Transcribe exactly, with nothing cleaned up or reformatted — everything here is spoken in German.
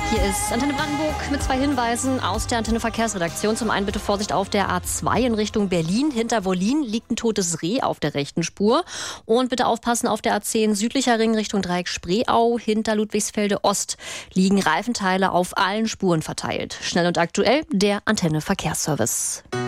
Hier ist Antenne Brandenburg mit zwei Hinweisen aus der Antenne Verkehrsredaktion. Zum einen bitte Vorsicht auf der A zwei in Richtung Berlin. Hinter Wollin liegt ein totes Reh auf der rechten Spur. Und bitte aufpassen auf der A zehn südlicher Ring Richtung Dreieck Spreeau. Hinter Ludwigsfelde Ost liegen Reifenteile auf allen Spuren verteilt. Schnell und aktuell der Antenne Verkehrsservice.